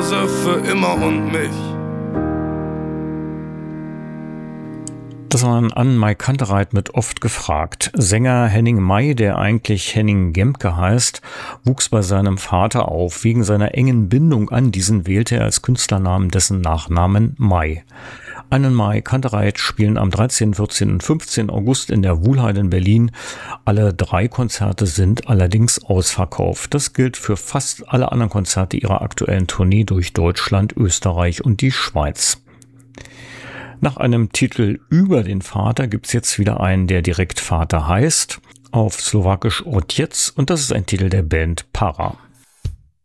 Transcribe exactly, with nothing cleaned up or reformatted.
Hause für immer und mich. Das war ein Ann-Mai Kantereit mit Oft gefragt. Sänger Henning Mai, der eigentlich Henning Gemke heißt, wuchs bei seinem Vater auf. Wegen seiner engen Bindung an diesen wählte er als Künstlernamen dessen Nachnamen Mai. Ann-Mai Kantereit spielen am dreizehnten, vierzehnten und fünfzehnten August in der Wuhlheide in Berlin. Alle drei Konzerte sind allerdings ausverkauft. Das gilt für fast alle anderen Konzerte ihrer aktuellen Tournee durch Deutschland, Österreich und die Schweiz. Nach einem Titel über den Vater gibt's jetzt wieder einen, der direkt Vater heißt, auf Slowakisch Otec, und das ist ein Titel der Band Para.